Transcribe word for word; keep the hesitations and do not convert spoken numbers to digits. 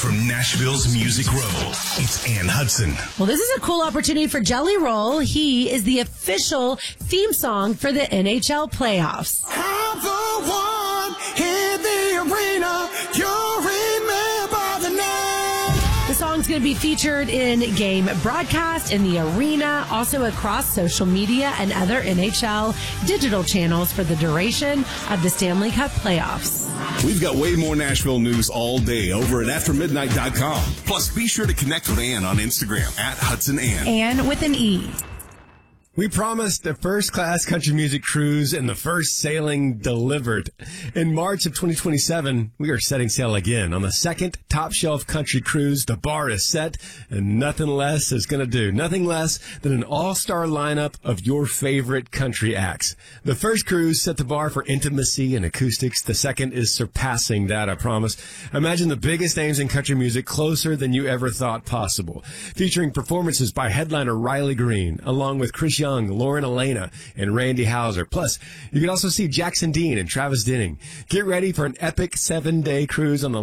from Nashville's Music Row, it's Ann Hudson. Well, this is a cool opportunity for Jelly Roll. He is the official theme song for the N H L playoffs. I'm the one in the arena. You remember the name. The song's going to be featured in game broadcast in the arena, also across social media and other N H L digital channels for the duration of the Stanley Cup playoffs. We've got way more Nashville news all day over at after midnight dot com. Plus, be sure to connect with Ann on Instagram at Hudson Ann. And with an E. We promised a first-class country music cruise, and the first sailing delivered. In March of twenty twenty-seven, we are setting sail again on the second top-shelf country cruise. The bar is set, and nothing less is going to do. Nothing less than an all-star lineup of your favorite country acts. The first cruise set the bar for intimacy and acoustics. The second is surpassing that, I promise. Imagine the biggest names in country music closer than you ever thought possible. Featuring performances by headliner Riley Green, along with Chris Young, Lauren Elena, and Randy Houser. Plus, you can also see Jackson Dean and Travis Denning. Get ready for an epic seven-day cruise on the